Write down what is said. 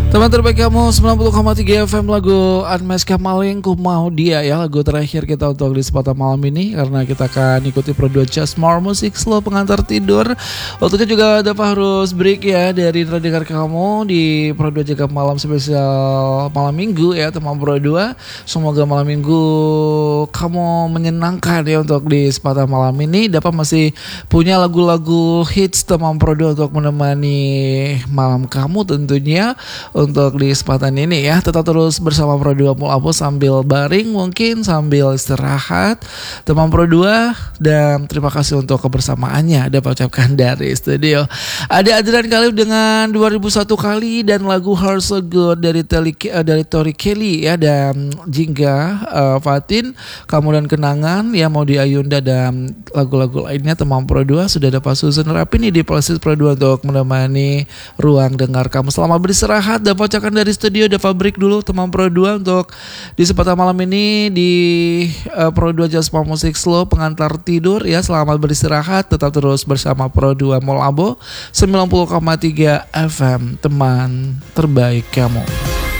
Teman terbaik kamu 90,3 FM lagu Unmesh Kamaling Ku Mau Dia ya, lagu terakhir kita untuk di Sepatah malam ini, karena kita akan ikuti Pro 2 Just More Music Slow pengantar tidur. Waktunya juga dapat harus break ya dari dengar kamu di Pro 2 Jaga Malam spesial malam minggu ya teman Pro 2. Semoga malam minggu kamu menyenangkan ya untuk di Sepatah malam ini, dapat masih punya lagu-lagu hits teman Pro 2 untuk menemani malam kamu tentunya. Untuk di kesempatan ini ya, tetap terus bersama Pro 2 Mulabu sambil baring, mungkin sambil istirahat teman Pro 2. Dan terima kasih untuk kebersamaannya dapat ucapkan dari studio. Ada Adrian Khalif dengan 2001 kali dan lagu Heart So Good dari Tori Kelly ya, dan Jingga Fatin, Kamu dan Kenangan ya, mau di Ayunda dan lagu-lagu lainnya teman Pro 2 sudah dapat susun rapi nih di playlist Pro 2 untuk menemani ruang dengar kamu selama beristirahat. Dan ucapkan dari studio dapat break dulu teman Pro 2 untuk di Sepatah malam ini di Pro 2 Just More Music Slow pengantar tidur ya. Selamat beristirahat, tetap terus bersama Pro 2 Molabo 90,3 FM teman terbaik kamu.